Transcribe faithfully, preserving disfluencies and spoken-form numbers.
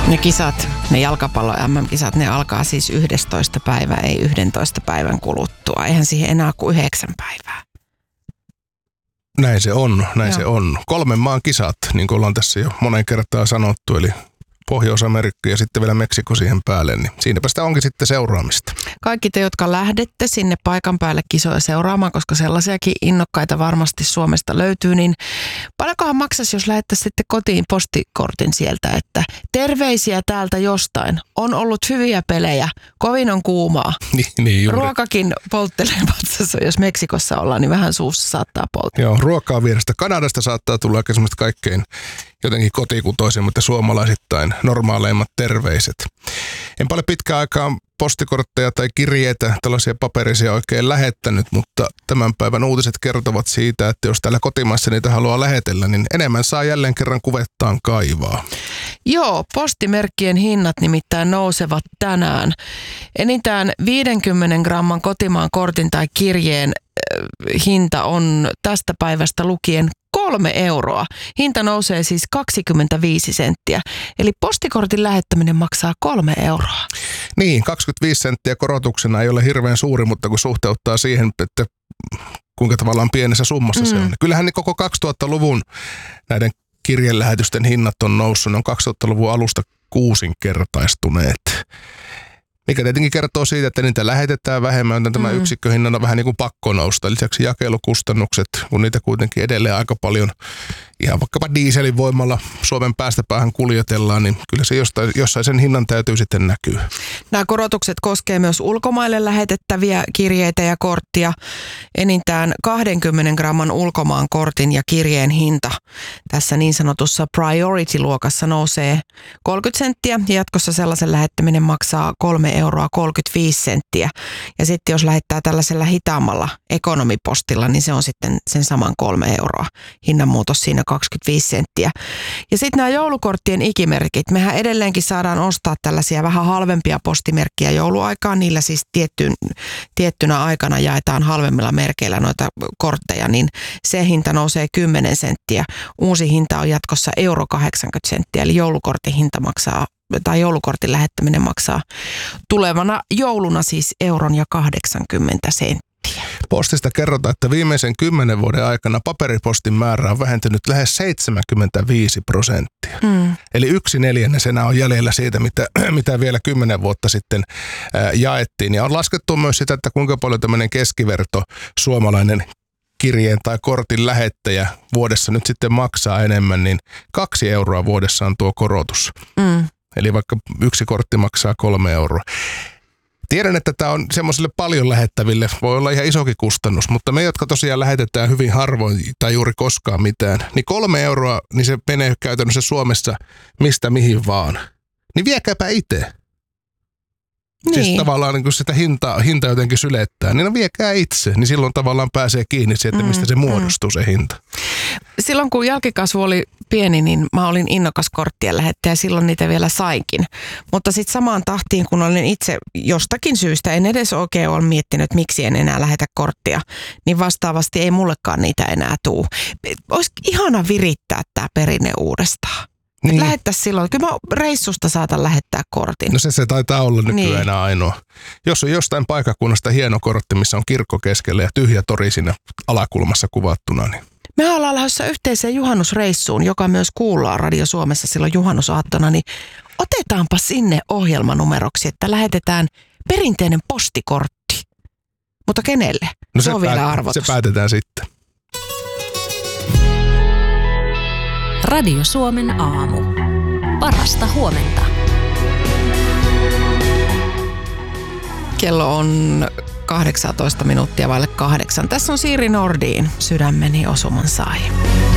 Ne kisat, ne jalkapallon M M-kisat, ne alkaa siis yhdestoista päivä, ei yhdentoista päivän kuluttua. Eihän siihen enää kuin yhdeksän päivää. Näin se on, näin Joo. se on. Kolmen maan kisat, niin kuin ollaan tässä jo monen kertaa sanottu, eli Pohjois-Amerikka ja sitten vielä Meksiko siihen päälle, niin siinäpä sitä onkin sitten seuraamista. Kaikki te, jotka lähdette sinne paikan päälle kisoja seuraamaan, koska sellaisiakin innokkaita varmasti Suomesta löytyy, niin paljonkohan maksaisi, jos lähettäisiin sitten kotiin postikortin sieltä, että terveisiä täältä jostain. On ollut hyviä pelejä, kovin on kuumaa. niin, niin juuri. Ruokakin polttelee vatsassa, jos Meksikossa ollaan, niin vähän suussa saattaa polttaa. Joo, ruokaa vierestä. Kanadasta saattaa tulla aika semmoista kaikkein jotenkin kotikutoisimmat ja suomalaisittain normaaleimmat terveiset. En paljon pitkään aikaa postikortteja tai kirjeitä, tällaisia paperisia oikein lähettänyt, mutta tämän päivän uutiset kertovat siitä, että jos täällä kotimaassa niitä haluaa lähetellä, niin enemmän saa jälleen kerran kuvettaan kaivaa. Joo, postimerkkien hinnat nimittäin nousevat tänään. Enintään viidenkymmenen gramman kotimaan kortin tai kirjeen äh, hinta on tästä päivästä lukien kolme euroa. Hinta nousee siis kaksikymmentäviisi senttiä. Eli postikortin lähettäminen maksaa kolme euroa. Niin, kaksikymmentäviisi senttiä korotuksena ei ole hirveän suuri, mutta kun suhteuttaa siihen, että kuinka tavallaan pienessä summassa mm. se on. Kyllähän niin koko kaksituhattaluvun näiden kirjelähetysten hinnat on noussut. Ne on kaksituhattaluvun alusta kuusinkertaistuneet. Mikä tietenkin kertoo siitä, että niitä lähetetään vähemmän, joten tämä mm. yksikköhinnan on vähän niin kuin pakko nousta. Lisäksi jakelukustannukset, kun niitä kuitenkin edelleen aika paljon ihan vaikkapa dieselin voimalla Suomen päästä päähän kuljetellaan, niin kyllä se jostain, jossain sen hinnan täytyy sitten näkyä. Nämä korotukset koskee myös ulkomaille lähetettäviä kirjeitä ja korttia. Enintään kaksikymmentä gramman ulkomaan kortin ja kirjeen hinta tässä niin sanotussa priority-luokassa nousee kolmekymmentä senttiä ja jatkossa sellaisen lähettäminen maksaa kolme euroa kolmekymmentäviisi senttiä. Ja sitten jos lähettää tällaisella hitaammalla ekonomipostilla, niin se on sitten sen saman kolme euroa. Hinnanmuutos siinä kaksikymmentäviisi senttiä. Ja sitten nämä joulukorttien ikimerkit. Mehän edelleenkin saadaan ostaa tällaisia vähän halvempia postimerkkiä jouluaikaan. Niillä siis tiettyyn, tiettynä aikana jaetaan halvemmilla merkeillä noita kortteja, niin se hinta nousee kymmenen senttiä. Uusi hinta on jatkossa euro kahdeksankymmentä senttiä, eli joulukortin hinta maksaa tai joulukortin lähettäminen maksaa tulevana jouluna siis euron ja kahdeksankymmentä senttiä. Postista kerrotaan, että viimeisen kymmenen vuoden aikana paperipostin määrä on vähentynyt lähes seitsemänkymmentäviisi prosenttia. Mm. Eli yksi neljännes enää on jäljellä siitä, mitä, mitä vielä kymmenen vuotta sitten ää, jaettiin. Ja on laskettu myös sitä, että kuinka paljon tämmöinen keskiverto suomalainen kirjeen tai kortin lähettäjä vuodessa nyt sitten maksaa enemmän, niin kaksi euroa vuodessa on tuo korotus. Mm. Eli vaikka yksi kortti maksaa kolme euroa. Tiedän, että tämä on semmoisille paljon lähettäville, voi olla ihan isokin kustannus, mutta me, jotka tosiaan lähetetään hyvin harvoin tai juuri koskaan mitään, niin kolme euroa, niin se menee käytännössä Suomessa mistä mihin vaan. Niin viekääpä itse. Niin. Siis tavallaan niin kun sitä hintaa, hinta jotenkin sylettää, niin no viekää itse, niin silloin tavallaan pääsee kiinni siitä, mistä se muodostuu se hinta. Silloin kun jälkikasvu oli pieni, niin mä olin innokas korttien lähettäjä ja silloin niitä vielä saikin. Mutta sitten samaan tahtiin, kun olin itse jostakin syystä, en edes oikein ole miettinyt, että miksi en enää lähetä korttia, niin vastaavasti ei mullekaan niitä enää tuu. Olisi ihana virittää tämä perinne uudestaan. Niin. Lähettäisiin silloin. Kyllä mä reissusta saatan lähettää kortin. No se, se taitaa olla nykyään niin. enää ainoa. Jos on jostain paikakunnasta hieno kortti, missä on kirkko keskellä ja tyhjä tori siinä alakulmassa kuvattuna, niin me ollaan lähdössä yhteiseen juhannusreissuun, joka myös kuullaan Radio Suomessa silloin juhannusaattona, niin otetaanpa sinne ohjelmanumeroksi, että lähetetään perinteinen postikortti. Mutta kenelle? No se, se on päät- vielä arvotus. Se päätetään sitten. Radio Suomen aamu. Parasta huomenta. Kello on kahdeksantoista minuuttia vaille kahdeksan. Tässä on Siiri Nordin Sydämeni osuman sai.